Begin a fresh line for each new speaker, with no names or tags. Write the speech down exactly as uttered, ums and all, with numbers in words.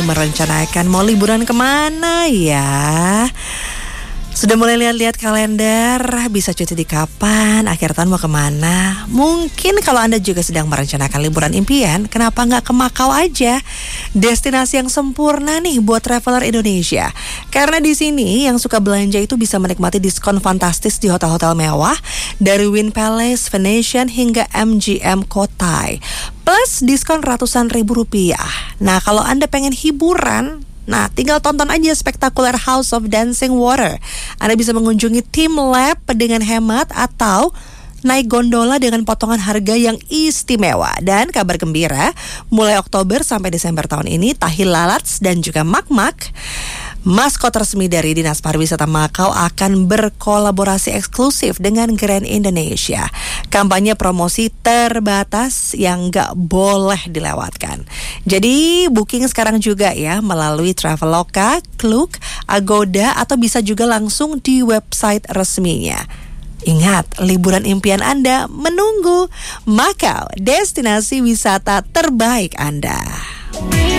merencanakan mau liburan kemana ya? Sudah mulai lihat-lihat kalender, bisa cuti di kapan, akhir tahun mau kemana? Mungkin kalau Anda juga sedang merencanakan liburan impian, kenapa nggak ke Makau aja? Destinasi yang sempurna nih buat traveler Indonesia. Karena di sini yang suka belanja itu bisa menikmati diskon fantastis di hotel-hotel mewah dari Wynn Palace, Venetian hingga M G M Cotai. Plus diskon ratusan ribu rupiah. Nah kalau Anda pengen hiburan, nah, tinggal tonton aja spektakuler House of Dancing Water. Anda bisa mengunjungi Team Lab dengan hemat atau naik gondola dengan potongan harga yang istimewa. Dan kabar gembira, mulai Oktober sampai Desember tahun ini, Tahil Lalats dan juga Mak-Mak, maskot resmi dari Dinas Pariwisata Makau, akan berkolaborasi eksklusif dengan Grand Indonesia. Kampanye promosi terbatas yang gak boleh dilewatkan. Jadi booking sekarang juga ya melalui Traveloka, Klook, Agoda, atau bisa juga langsung di website resminya. Ingat, liburan impian Anda menunggu. Makau, destinasi wisata terbaik Anda.